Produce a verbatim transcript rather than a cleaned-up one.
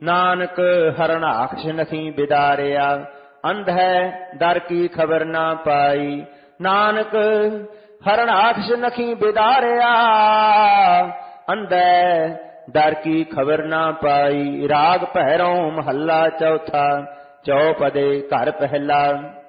ਨਾਨਕ ਹਰਨਾਖਸ਼ ਨਖੀ ਬਿਦਾਰਿਆ। ਅੰਧੈ ਦਰ ਕੀ ਖਬਰ ਨਾ ਪਾਈ, ਨਾਨਕ ਹਰਨਾਖਸ਼ ਨਖੀ ਬਿਦਾਰਿਆ। ਅੰਧੈ ਦਰ ਕੀ ਖਬਰ ਨਾ ਪਾਈ। ਰਾਗ ਭੈਰੋਂ ਮਹੱਲਾ ਚੌਥਾ, ਚੌਪਦੇ ਘਰ ਪਹਿਲਾ।